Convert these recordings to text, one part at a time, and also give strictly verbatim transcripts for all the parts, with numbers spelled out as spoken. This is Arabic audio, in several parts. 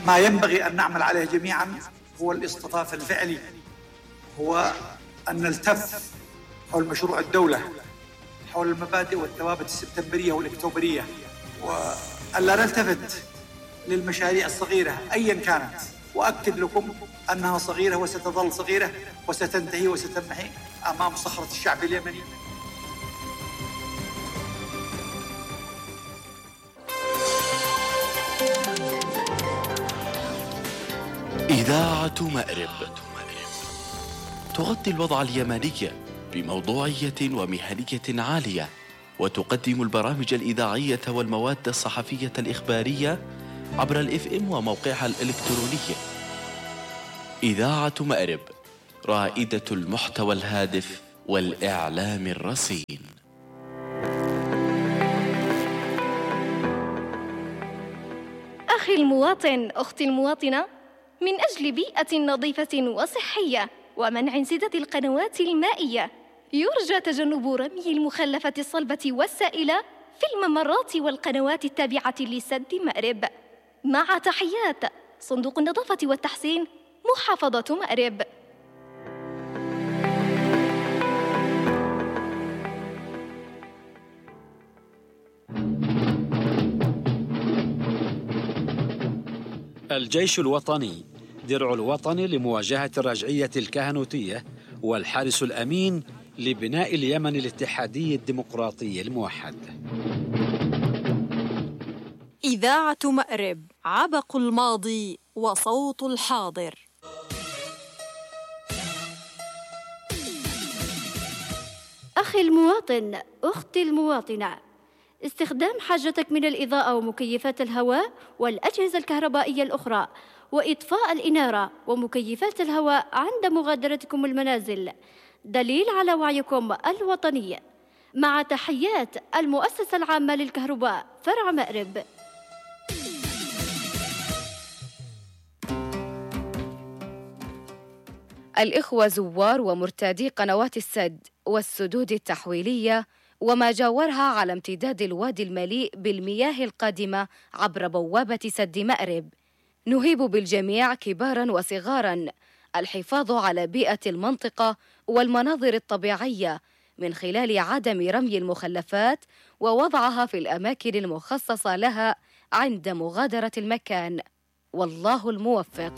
ما ينبغي أن نعمل عليه جميعا هو الاصطفاف الفعلي، هو أن نلتف حول مشروع الدولة، حول المبادئ والثوابت السبتمبرية والأكتوبرية، وألا نلتفت للمشاريع الصغيرة أيا كانت، وأكد لكم أنها صغيرة وستظل صغيرة وستنتهي وستنمحي أمام صخرة الشعب اليمني. إذاعة مأرب تغطي الوضع اليمني بموضوعية ومهنية عالية، وتقدم البرامج الإذاعية والمواد الصحفية الإخبارية عبر الإف إم وموقعها الإلكتروني. إذاعة مأرب، رائدة المحتوى الهادف والإعلام الرصين. أخي المواطن، أختي المواطنة، من أجل بيئة نظيفة وصحية ومنع انسداد القنوات المائية، يرجى تجنب رمي المخلفات الصلبة والسائلة في الممرات والقنوات التابعة لسد مأرب. مع تحيات صندوق النظافة والتحسين، محافظة مأرب. الجيش الوطني درع الوطن لمواجهة الرجعية الكهنوتية، والحارس الأمين لبناء اليمن الاتحادي الديمقراطي الموحد. إذاعة مأرب، عبق الماضي وصوت الحاضر. أخي المواطن، أختي المواطنة، استخدام حاجتك من الإضاءة ومكيفات الهواء والأجهزة الكهربائية الأخرى، وإطفاء الإنارة ومكيفات الهواء عند مغادرتكم المنازل دليل على وعيكم الوطني. مع تحيات المؤسسة العامة للكهرباء فرع مأرب. الإخوة زوار ومرتادي قنوات السد والسدود التحويلية وما جاورها على امتداد الوادي المليء بالمياه القادمة عبر بوابة سد مأرب، نهيب بالجميع كباراً وصغاراً الحفاظ على بيئة المنطقة والمناظر الطبيعية من خلال عدم رمي المخلفات ووضعها في الأماكن المخصصة لها عند مغادرة المكان. والله الموفق.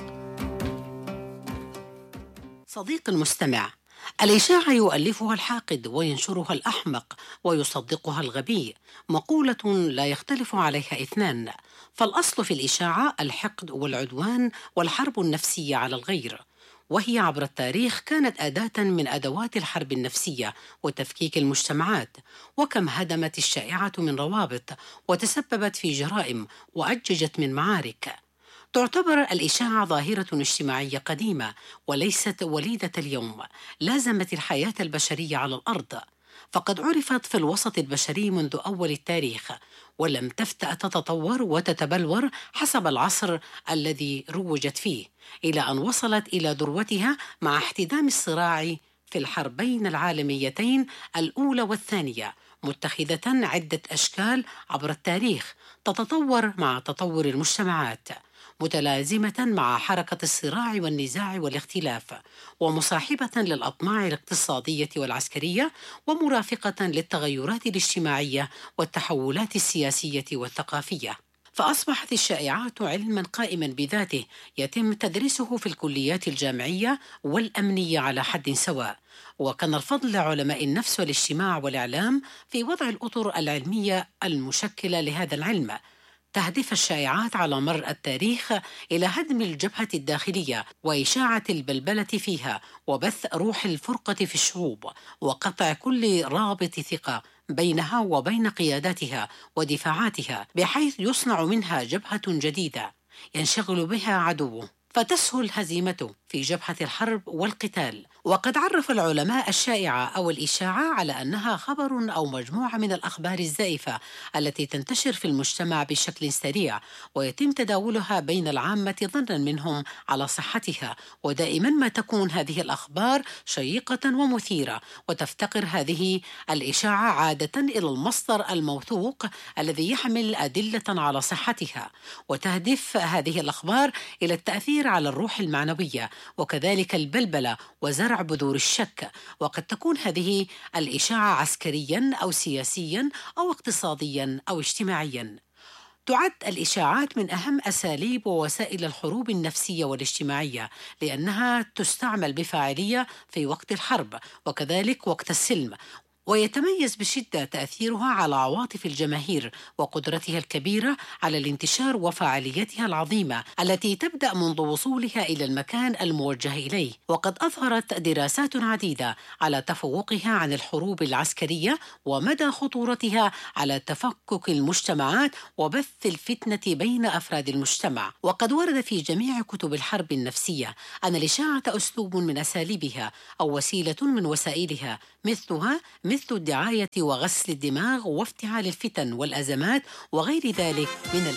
صديق المستمع، الإشاعة يؤلفها الحاقد وينشرها الأحمق ويصدقها الغبي، مقولة لا يختلف عليها اثنان، فالأصل في الإشاعة الحقد والعدوان والحرب النفسية على الغير، وهي عبر التاريخ كانت أداة من أدوات الحرب النفسية وتفكيك المجتمعات، وكم هدمت الشائعة من روابط وتسببت في جرائم وأججت من معارك. تعتبر الإشاعة ظاهرة اجتماعية قديمة وليست وليدة اليوم، لازمت الحياة البشرية على الأرض، فقد عرفت في الوسط البشري منذ أول التاريخ، ولم تفتأ تتطور وتتبلور حسب العصر الذي روجت فيه، إلى أن وصلت إلى ذروتها مع احتدام الصراع في الحربين العالميتين الأولى والثانية، متخذة عدة أشكال عبر التاريخ تتطور مع تطور المجتمعات، متلازمة مع حركة الصراع والنزاع والاختلاف، ومصاحبة للأطماع الاقتصادية والعسكرية، ومرافقة للتغيرات الاجتماعية والتحولات السياسية والثقافية. فأصبحت الشائعات علما قائما بذاته يتم تدريسه في الكليات الجامعية والأمنية على حد سواء، وكان الفضل لعلماء النفس والاجتماع والإعلام في وضع الأطر العلمية المشكلة لهذا العلم. تهدف الشائعات على مر التاريخ إلى هدم الجبهة الداخلية وإشاعة البلبلة فيها، وبث روح الفرقة في الشعوب، وقطع كل رابط ثقة بينها وبين قياداتها ودفاعاتها، بحيث يصنع منها جبهة جديدة ينشغل بها عدوه، فتسهل هزيمته في جبهة الحرب والقتال، وقد عرف العلماء الشائعة أو الإشاعة على أنها خبر أو مجموعة من الأخبار الزائفة التي تنتشر في المجتمع بشكل سريع ويتم تداولها بين العامة ظنا منهم على صحتها، ودائما ما تكون هذه الأخبار شيقة ومثيرة، وتفتقر هذه الإشاعة عادة إلى المصدر الموثوق الذي يحمل أدلة على صحتها، وتهدف هذه الأخبار إلى التأثير على الروح المعنوية وكذلك البلبلة وزرع بذور الشك. وقد تكون هذه الإشاعة عسكريا أو سياسيا أو اقتصاديا أو اجتماعيا. تعد الإشاعات من أهم أساليب ووسائل الحروب النفسية والاجتماعية، لأنها تستعمل بفاعلية في وقت الحرب وكذلك وقت السلم، ويتميز بشدة تأثيرها على عواطف الجماهير وقدرتها الكبيرة على الانتشار وفاعليتها العظيمة التي تبدأ منذ وصولها إلى المكان الموجه إليه. وقد أظهرت دراسات عديدة على تفوقها عن الحروب العسكرية ومدى خطورتها على تفكك المجتمعات وبث الفتنة بين أفراد المجتمع. وقد ورد في جميع كتب الحرب النفسية أن الإشاعة أسلوب من أساليبها أو وسيلة من وسائلها، مثلها مثل الدعاية وغسل الدماغ وافتعال الفتن والأزمات وغير ذلك من